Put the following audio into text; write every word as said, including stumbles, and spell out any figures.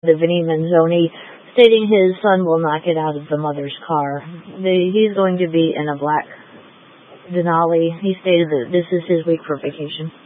the Vinny Manzoni, stating his son will not get out of the mother's car. The, he's going to be in a black Denali. He stated that this is his week for vacation.